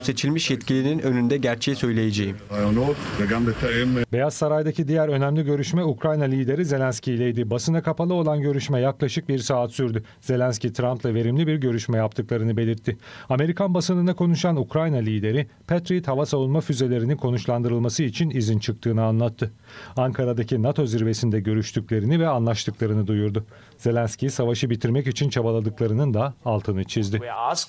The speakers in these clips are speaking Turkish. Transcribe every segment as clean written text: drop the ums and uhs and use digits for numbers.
Seçilmiş yetkilinin önünde gerçeği söyleyeceğim. Beyaz Saray'daki diğer önemli görüşme Ukrayna lideri Zelenski ileydi. Basına kapalı olan görüşme yaklaşık 1 saat sürdü. Zelenski, Trump'la verimli bir görüşme yaptıklarını belirtti. Amerikan basınında konuşan Ukrayna lideri, Patriot hava savunma füzelerinin konuşlandırılması için izin çıktığını anlattı. Ankara'daki NATO zirvesinde görüştüklerini ve anlaştıklarını duyurdu. Zelenski, savaşı bitirmek için çabaladıklarının da altını çizdi.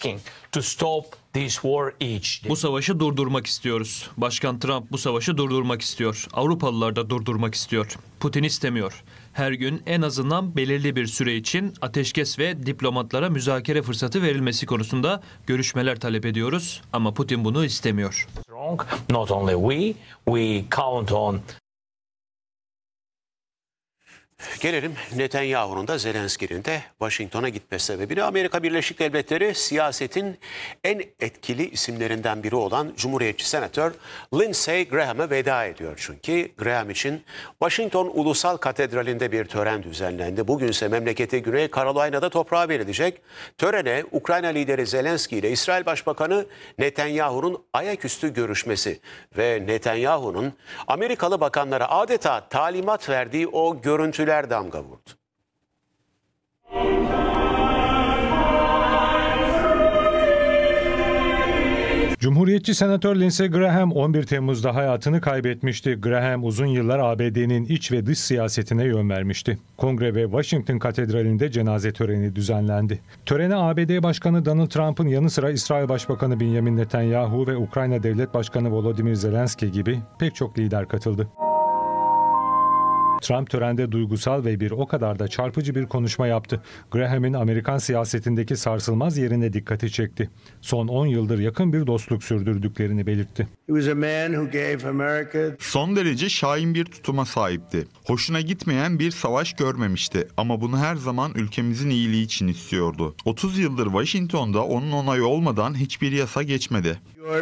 Bu savaşı durdurmak istiyoruz. Başkan Trump bu savaşı durdurmak istiyor. Avrupalılar da durdurmak istiyor. Putin istemiyor. Her gün en azından belirli bir süre için ateşkes ve diplomatlara müzakere fırsatı verilmesi konusunda görüşmeler talep ediyoruz. Ama Putin bunu istemiyor. Gelelim Netanyahu'nun da Zelenski'nin de Washington'a gitme sebebine. Amerika Birleşik Devletleri siyasetin en etkili isimlerinden biri olan Cumhuriyetçi Senatör Lindsey Graham'a veda ediyor. Çünkü Graham için Washington Ulusal Katedrali'nde bir tören düzenlendi. Bugünse memleketi Güney Carolina'da toprağa verilecek. Törene Ukrayna lideri Zelenski ile İsrail Başbakanı Netanyahu'nun ayaküstü görüşmesi ve Netanyahu'nun Amerikalı bakanlara adeta talimat verdiği o görüntüler damga vurdu. Cumhuriyetçi Senatör Lindsey Graham 11 Temmuz'da hayatını kaybetmişti. Graham uzun yıllar ABD'nin iç ve dış siyasetine yön vermişti. Kongre ve Washington Katedrali'nde cenaze töreni düzenlendi. Törene ABD Başkanı Donald Trump'ın yanı sıra İsrail Başbakanı Benjamin Netanyahu ve Ukrayna Devlet Başkanı Volodymyr Zelenski gibi pek çok lider katıldı. Trump törende duygusal ve bir o kadar da çarpıcı bir konuşma yaptı. Graham'in Amerikan siyasetindeki sarsılmaz yerine dikkati çekti. Son 10 yıldır yakın bir dostluk sürdürdüklerini belirtti. Son derece şahin bir tutuma sahipti. Hoşuna gitmeyen bir savaş görmemişti ama bunu her zaman ülkemizin iyiliği için istiyordu. 30 yıldır Washington'da onun onayı olmadan hiçbir yasa geçmedi.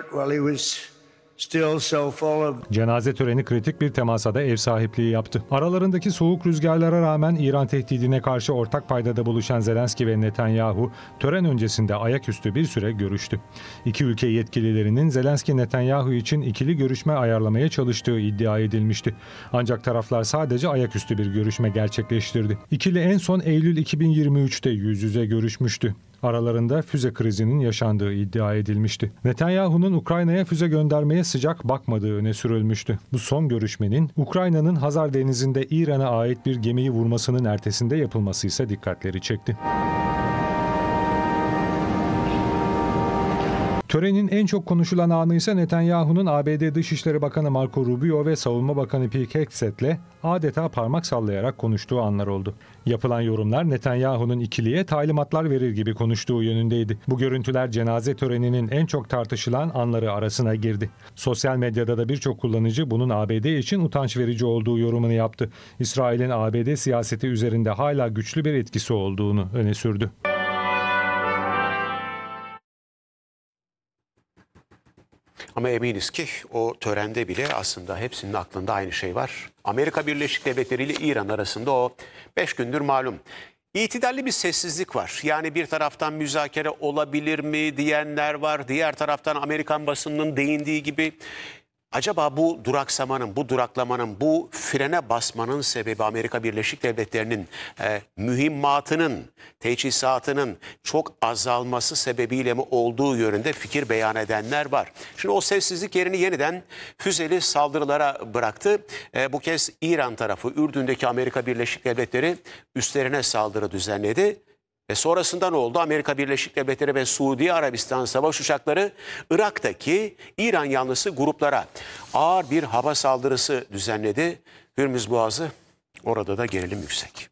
Cenaze töreni kritik bir temasa da ev sahipliği yaptı. Aralarındaki soğuk rüzgarlara rağmen İran tehdidine karşı ortak paydada buluşan Zelenski ve Netanyahu tören öncesinde ayaküstü bir süre görüştü. İki ülke yetkililerinin Zelenski-Netanyahu için ikili görüşme ayarlamaya çalıştığı iddia edilmişti. Ancak taraflar sadece ayaküstü bir görüşme gerçekleştirdi. İkili en son Eylül 2023'te yüz yüze görüşmüştü. Aralarında füze krizinin yaşandığı iddia edilmişti. Netanyahu'nun Ukrayna'ya füze göndermeye sıcak bakmadığı öne sürülmüştü. Bu son görüşmenin Ukrayna'nın Hazar Denizi'nde İran'a ait bir gemiyi vurmasının ertesinde yapılması ise dikkatleri çekti. Törenin en çok konuşulan anı ise Netanyahu'nun ABD Dışişleri Bakanı Marco Rubio ve Savunma Bakanı Pete Hegseth'le adeta parmak sallayarak konuştuğu anlar oldu. Yapılan yorumlar Netanyahu'nun ikiliye talimatlar verir gibi konuştuğu yönündeydi. Bu görüntüler cenaze töreninin en çok tartışılan anları arasına girdi. Sosyal medyada da birçok kullanıcı bunun ABD için utanç verici olduğu yorumunu yaptı. İsrail'in ABD siyaseti üzerinde hala güçlü bir etkisi olduğunu öne sürdü. Ama eminiz ki o törende bile aslında hepsinin aklında aynı şey var. Amerika Birleşik Devletleri ile İran arasında o 5 gündür malum İtidalli bir sessizlik var. Yani bir taraftan müzakere olabilir mi diyenler var. Diğer taraftan Amerikan basınının değindiği gibi acaba bu duraksamanın, bu duraklamanın, bu frene basmanın sebebi Amerika Birleşik Devletleri'nin mühimmatının, teçhizatının çok azalması sebebiyle mi olduğu yönünde fikir beyan edenler var. Şimdi o sessizlik yerini yeniden füzeli saldırılara bıraktı. Bu kez İran tarafı, Ürdün'deki Amerika Birleşik Devletleri üstlerine saldırı düzenledi. Ve sonrasında ne oldu? Amerika Birleşik Devletleri ve Suudi Arabistan savaş uçakları Irak'taki İran yanlısı gruplara ağır bir hava saldırısı düzenledi. Hürmüz Boğazı, orada da gerilim yüksek.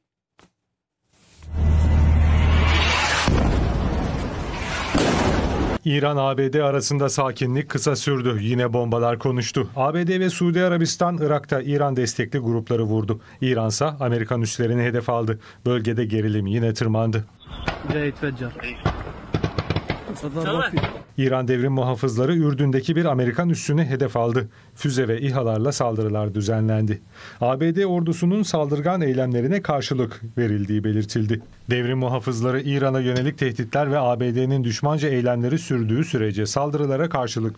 İran-ABD arasında sakinlik kısa sürdü. Yine bombalar konuştu. ABD ve Suudi Arabistan Irak'ta İran destekli grupları vurdu. İransa Amerikan üslerini hedef aldı. Bölgede gerilim yine tırmandı. İran devrim muhafızları Ürdün'deki bir Amerikan üssünü hedef aldı. Füze ve İHA'larla saldırılar düzenlendi. ABD ordusunun saldırgan eylemlerine karşılık verildiği belirtildi. Devrim muhafızları İran'a yönelik tehditler ve ABD'nin düşmanca eylemleri sürdüğü sürece saldırılara karşılık